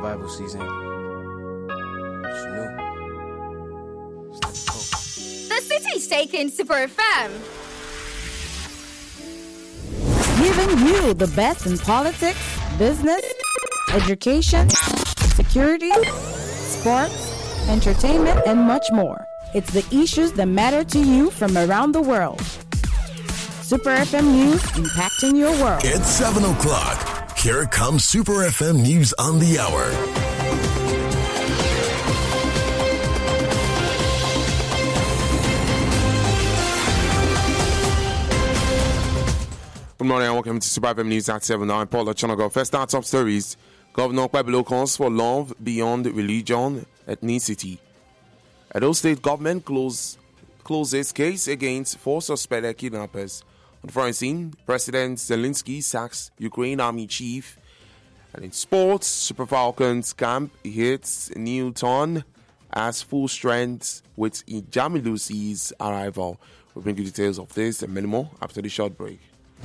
revival season. It's new. It's like The city's taking Super FM. Giving you the best in politics, business, education, security, sports, entertainment, and much more. It's the issues that matter to you from around the world. Super FM News, impacting your world. It's 7 o'clock. Here comes Super FM News on the hour. Good morning and welcome to Super FM News at 7. I'm Paul Ochonogo. First start top stories. Governor Kwebelo calls for love beyond religion, ethnicity. Edo State government closes case against 4 suspected kidnappers. On the foreign scene, President Zelensky sacks Ukraine army chief. And in sports, Super Falcons camp hits Newton as full strength with Ijamilusi's arrival. We'll bring you details of this and many more after the short break.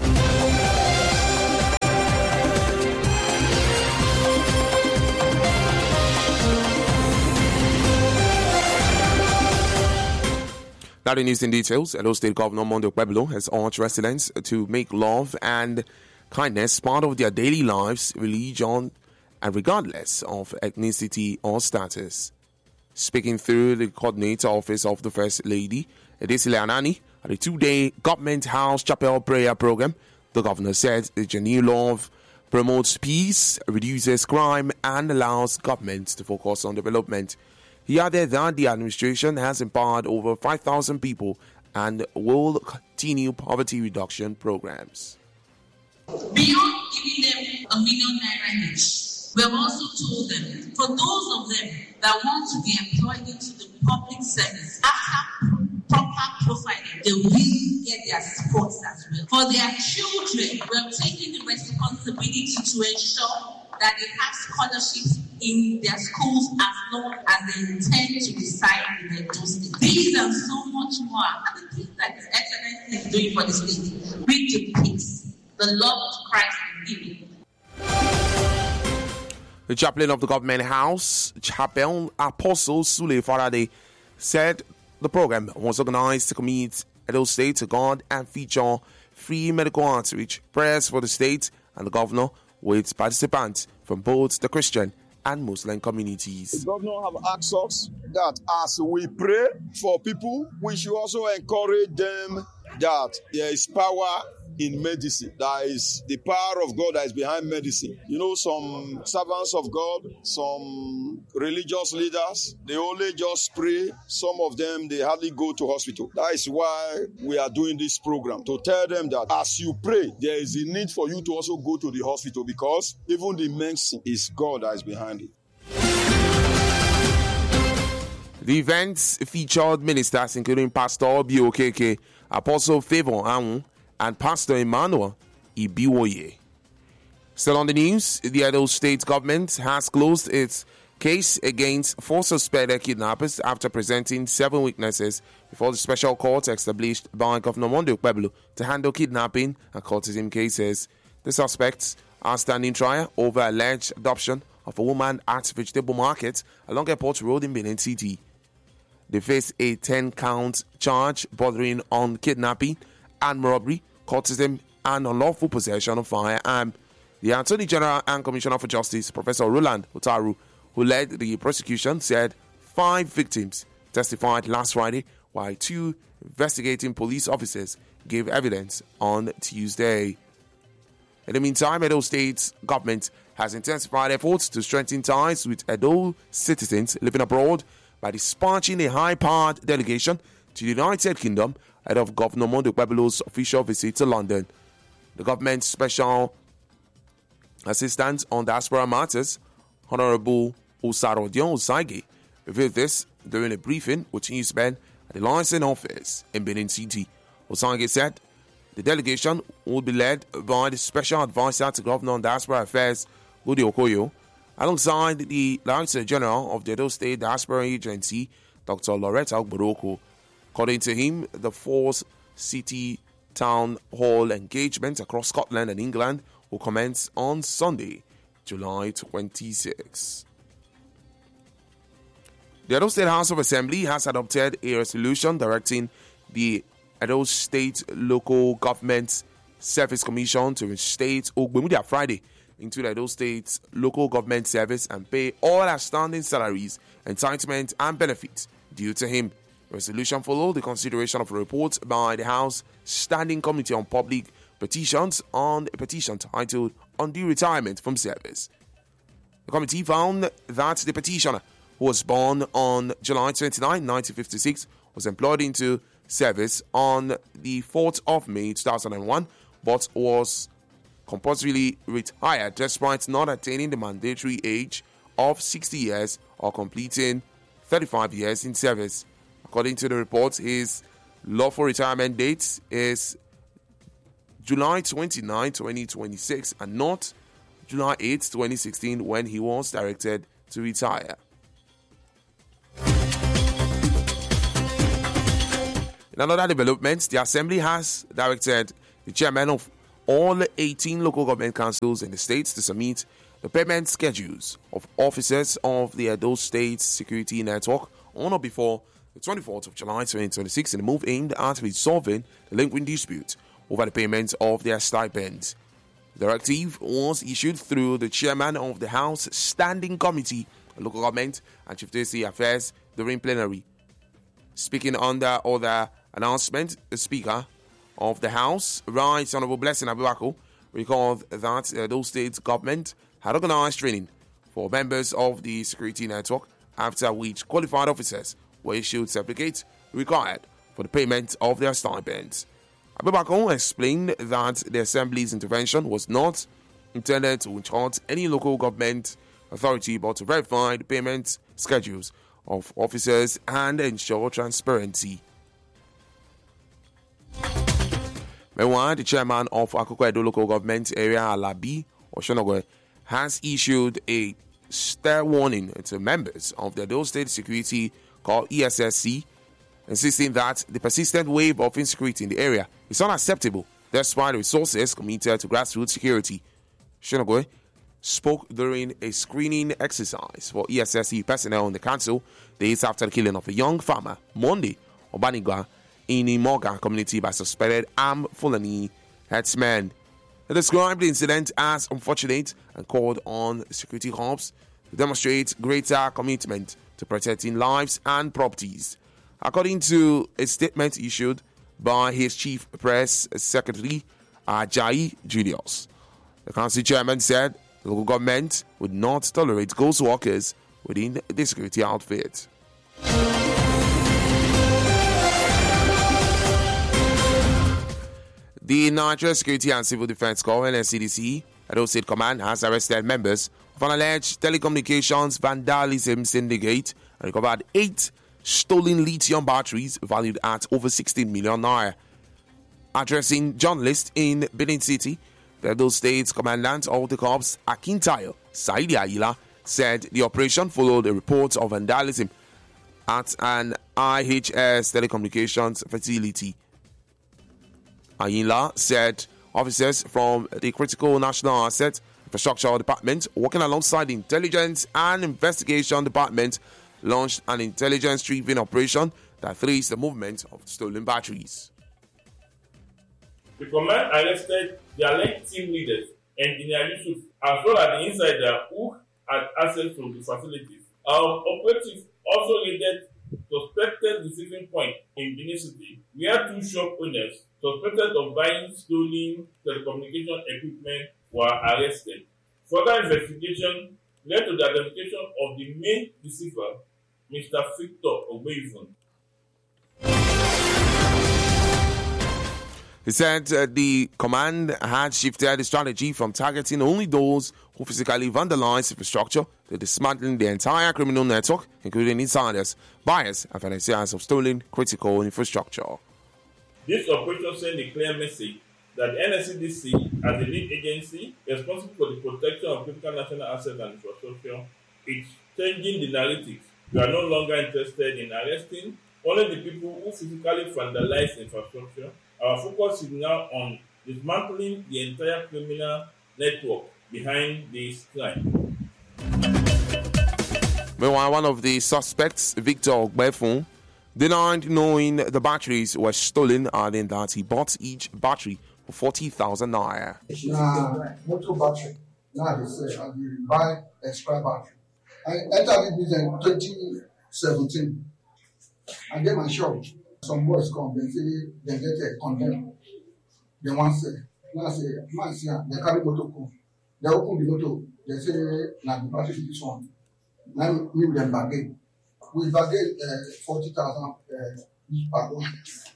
Now the news in details. Edo State Governor Monday Kwebelo has urged residents to make love and kindness part of their daily lives, religion, and regardless of ethnicity or status. Speaking through the coordinator office of the First Lady, Edisile Anani, at a 2-day Government House Chapel prayer program, the governor said the genuine love promotes peace, reduces crime, and allows government to focus on development. He added that the administration has empowered over 5,000 people and will continue poverty reduction programs. Beyond giving them $1 million each, we have also told them, for those of them that want to be employed into the public service, after proper profiling, they will get their support as well. For their children, we have taken the responsibility to ensure that they have scholarships in their schools as long as they intend to reside in their state. These and so much more are the things that His Excellency is doing for the state. With the peace, the love of Christ is giving. The chaplain of the Government House, Chapel Apostle Sule Faraday, said the program was organized to commit Edo State to God and feature free medical outreach, prayers for the state and the governor, with participants from both the Christian and Muslim communities. The governor have asked us that as we pray for people, we should also encourage them that there is power in medicine. That is the power of God that is behind medicine. You know, some servants of God, some religious leaders, they only just pray. Some of them, they hardly go to hospital. That is why we are doing this program, to tell them that as you pray, there is a need for you to also go to the hospital, because even the medicine is God that is behind it. The events featured ministers including Pastor Obi Okeke, Apostle Favor Amu, and Pastor Emmanuel Ibiwoye. Still on the news, the Edo State government has closed its case against 4 suspected kidnappers after presenting 7 witnesses before the special court established by Governor Monday Kwebelo to handle kidnapping and cultism cases. The suspects are standing trial over alleged adoption of a woman at vegetable market along Airport Road in Benin City. They face a 10-count charge bordering on kidnapping and robbery, cultism, and unlawful possession of firearm. The Attorney General and Commissioner for Justice, Professor Roland Otaru, who led the prosecution, said 5 victims testified last Friday, while 2 investigating police officers gave evidence on Tuesday. In the meantime, Edo State's government has intensified efforts to strengthen ties with Edo citizens living abroad by dispatching a high-powered delegation to the United Kingdom ahead of Governor Monday Kwebelo's official visit to London. The government's special assistant on diaspora matters, Honorable Osarodion Osage, revealed this during a briefing with newsmen at the licensing office in Benin City. Osage said the delegation will be led by the special advisor to Governor on Diaspora Affairs, Udi Okoyo, alongside the Director General of the Edo State Diaspora Agency, Dr. Loretta Ogboroko. According to him, the 4th city town hall engagement across Scotland and England will commence on Sunday, July 26. The Edo State House of Assembly has adopted a resolution directing the Edo State Local Government Service Commission to reinstate Ogbemudia Friday into the Edo State Local Government Service and pay all outstanding salaries, entitlements, and benefits due to him. The resolution followed the consideration of a report by the House Standing Committee on Public Petitions on a petition titled Undue Retirement from Service. The committee found that the petitioner, who was born on July 29, 1956, was employed into service on the 4th of May 2001, but was compulsorily retired despite not attaining the mandatory age of 60 years or completing 35 years in service. According to the report, his lawful retirement date is July 29, 2026, and not July 8, 2016, when he was directed to retire. In another development, the Assembly has directed the chairman of all 18 local government councils in the states to submit the payment schedules of officers of the Edo State Security Network on or before the 24th of July 2026 in a move aimed at resolving the lingering dispute over the payment of their stipends. The directive was issued through the chairman of the House Standing Committee on Local Government and Chieftaincy Affairs during plenary. Speaking under other announcement, the Speaker of the House, Right Honorable Blessing Abubakar, recalled that the Edo State government had organized training for members of the security network, after which qualified officers were issued certificates required for the payment of their stipends. Abubakar explained that the Assembly's intervention was not intended to insult any local government authority, but to verify the payment schedules of officers and ensure transparency. Meanwhile, the chairman of Akoko Edo Local Government Area, Alabi Oshonogo, has issued a stern warning to members of the Edo State Security called ESSC, insisting that the persistent wave of insecurity in the area is unacceptable despite the resources committed to grassroots security. Oshonogo spoke during a screening exercise for ESSC personnel in the council days after the killing of a young farmer, Monday Obanigwa, in the Imoga community by suspected armed Fulani herdsmen. He described the incident as unfortunate and called on security corps to demonstrate greater commitment to protecting lives and properties. According to a statement issued by his chief press secretary, Ajayi Julius, the council chairman said the local government would not tolerate ghost workers within the security outfit. The Nigeria Security and Civil Defense Corps, NSCDC, Edo State Command, has arrested members of an alleged telecommunications vandalism syndicate and recovered 8 stolen lithium batteries valued at over 16 million naira. Addressing journalists in Benin City, the Edo State Commandant of the Corps, Akintayo Saidi Ayila, said the operation followed a report of vandalism at an IHS telecommunications facility. Ayila said officers from the Critical National Asset Infrastructure Department, working alongside the Intelligence and Investigation Department, launched an intelligence-driven operation that traced the movement of stolen batteries. The command arrested the alleged team leaders, Engineer Yusuf, as well as the insider who had access to the facilities. Our operatives also raided suspected receiving point in Benin City, where 2 shop owners suspected of buying stolen telecommunication equipment were arrested. Further investigation led to the identification of the main deceiver, Mr. Victor Obeifun. He said the command had shifted the strategy from targeting only those who physically vandalize infrastructure to dismantling the entire criminal network, including insiders, buyers, and financiers of stolen critical infrastructure. This operation sent a clear message that the NSCDC, as the lead agency responsible for the protection of critical national assets and infrastructure, is changing the narrative. We are no longer interested in arresting only the people who physically vandalize infrastructure. Our focus is now on dismantling the entire criminal network behind this crime. Meanwhile, one of the suspects, Victor Ogbefun, denied knowing the batteries were stolen, adding that he bought each battery for 40,000 naira. Motor battery. Now they say I will buy extra battery. I entered the business in 2017. I get my shop. Some boys come, they say they get a condemn. They want to say, now I say, man, see, they carry motor come. They open the motor, they say, now the battery is this one. Now we with them bargain. We bargain 40,000 each per one.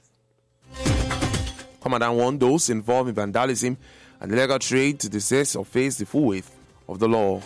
Commandant warned those involved in vandalism and illegal trade to desist or face the full weight of the law.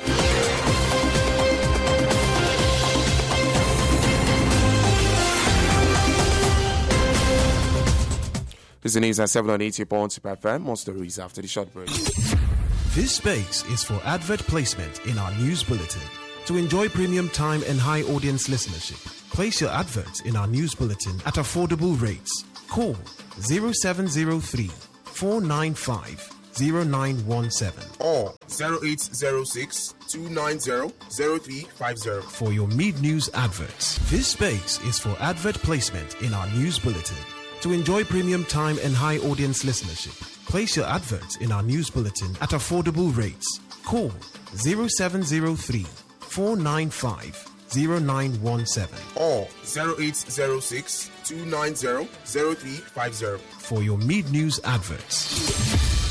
This is news at 780.2 FM. More stories after the short break. This space is for advert placement in our news bulletin. To enjoy premium time and high audience listenership, place your adverts in our news bulletin at affordable rates. Call 0703 495 0917 or 0806 290 0350 for your mid-news adverts. This space is for advert placement in our news bulletin. To enjoy premium time and high audience listenership, place your adverts in our news bulletin at affordable rates. Call 0703 495 0917 or 0806 290 0350 for your mid-news adverts.